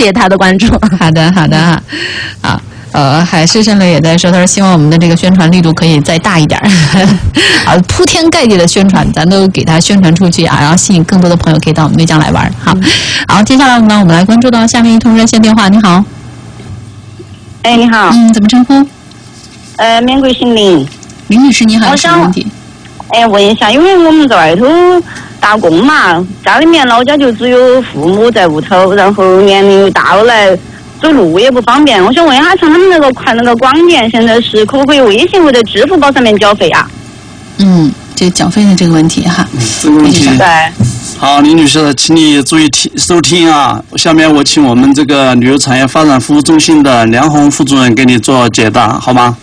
谢他的关注。 好的，好的，好。海市蜃楼也在说，他说希望我们的这个宣传力度可以再大一点啊，铺天盖地的宣传，咱都给他宣传出去啊，然后吸引更多的朋友可以到我们内江来玩。好，好，接下来呢，我们来关注到下面一通热线电话。你好， 哎，你好， 怎么称呼？ 免贵姓林。 林女士，你好，有什么问题？ 问一下，因为我们在外头打工嘛，家里面老家就只有父母在屋头，然后年龄又大了来。走路也不方便，我想问一下，像他们那个广电，现在是可不可以微信或者支付宝上面缴费啊？ 这缴费的这个问题哈， 这个问题。 对。 好，李女士，请你注意收听啊！下面我请我们这个旅游产业发展服务中心的梁红副主任给你做解答，好吗？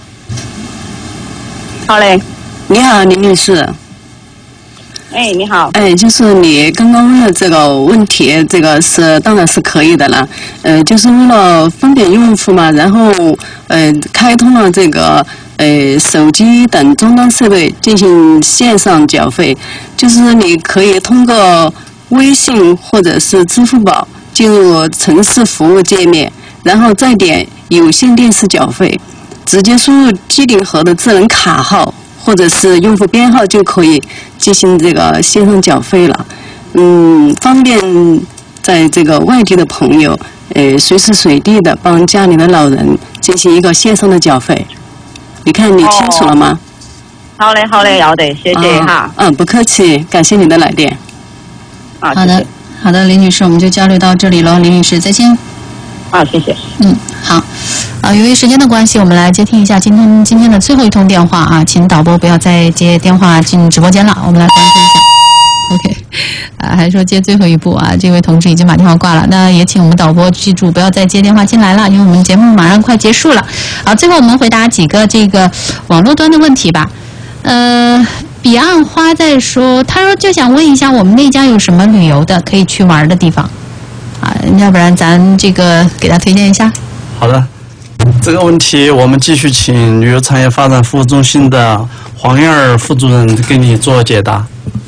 好嘞。 你好，李女士。 你好。 就是你刚刚问的这个问题，这个当然是可以的了。就是为了方便用户嘛，然后开通了这个手机等终端设备进行线上缴费，就是你可以通过微信或者是支付宝进入城市服务界面，然后再点有线电视缴费，直接输入机顶盒的智能卡号或者是用户编号就可以进行这个线上缴费了。方便在这个外地的朋友随时随地的帮家里的老人进行一个线上的缴费。你看你清楚了吗？ 好嘞，好嘞，要得，谢谢哈。 不客气，感谢你的来电。 好的，好的，林女士，我们就交流到这里了。林女士，再见。 谢谢。 好。由于时间的关系，我们来接听一下今天的最后一通电话啊，请导播不要再接电话进直播间了，我们来关注一下。OK， 还说接最后一步啊，这位同志已经把电话挂了，那也请我们导播记住不要再接电话进来了，因为我们节目马上快结束了。好，最后我们回答几个这个网络端的问题吧。彼岸花在说，他说就想问一下我们内江有什么旅游的可以去玩的地方啊？要不然咱这个给他推荐一下。 好的。这个问题我们继续请旅游产业发展服务中心的黄燕儿副主任给你做解答。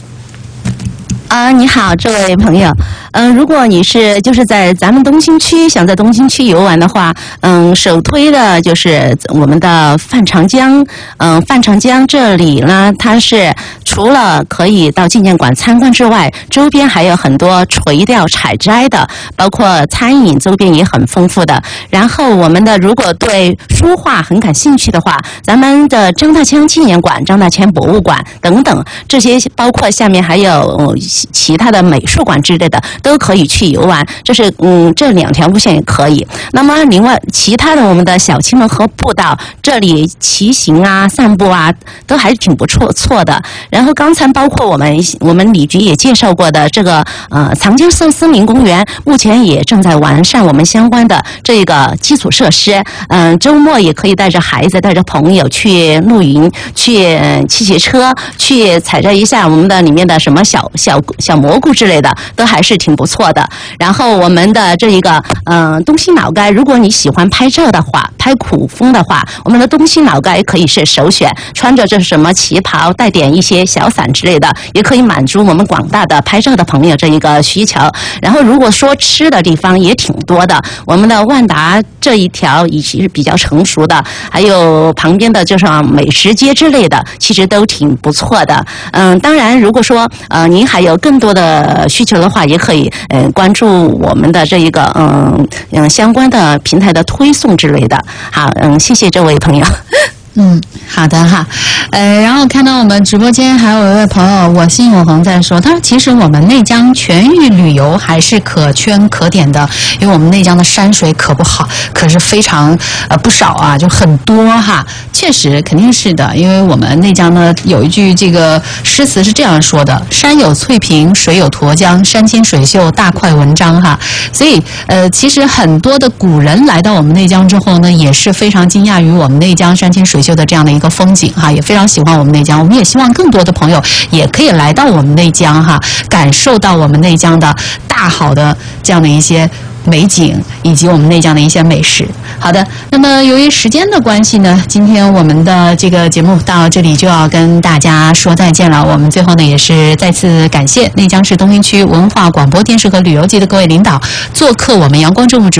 你好，这位朋友。如果你就是在咱们东兴区，想在东兴区游玩的话，首推的就是我们的范长江。范长江这里呢，它是除了可以到纪念馆参观之外，周边还有很多垂钓采摘的，包括餐饮周边也很丰富的。然后我们的如果对书画很感兴趣的话，咱们的张大千纪念馆、张大千博物馆等等这些，包括下面还有其他的美术馆之类的，都可以去游玩。这是这2条路线也可以。那么另外其他的我们的小七门河步道，这里骑行啊、散步啊，都还是挺不错的。然后刚才包括我们李局也介绍过的这个长江森林公园，目前也正在完善我们相关的这个基础设施。周末也可以带着孩子、带着朋友去露营、去骑车、去采摘一下我们的里面的什么小蘑菇之类的，都还是挺不错的。然后我们的这一个东兴老街，如果你喜欢拍照的话，拍古风的话，我们的东兴老街可以是首选。穿着这什么旗袍，带点一些小伞之类的，也可以满足我们广大的拍照的朋友这一个需求。然后如果说吃的地方也挺多的，我们的万达这一条已经是比较成熟的，还有旁边的就是美食街之类的，其实都挺不错的。当然如果说您还有更多的需求的话，也可以关注我们的这一个相关的平台的推送之类的。好，谢谢这位朋友。 好的哈，然后看到我们直播间还有一位朋友，我心永恒在说，他说其实我们内江全域旅游还是可圈可点的，因为我们内江的山水可不好，可是非常不少啊，就很多哈，确实肯定是的，因为我们内江呢有一句这个诗词是这样说的：山有翠屏，水有沱江，山清水秀，大块文章哈。所以其实很多的古人来到我们内江之后呢，也是非常惊讶于我们内江山清水秀的这样的一个风景哈，也非常喜欢我们内江。我们也希望更多的朋友也可以来到我们内江哈，感受到我们内江的大好的这样的一些美景，以及我们内江的一些美食。好的，那么由于时间的关系呢，今天我们的这个节目到这里就要跟大家说再见了。我们最后呢也是再次感谢内江市东兴区文化广播电视和旅游局的各位领导做客我们阳光正午直播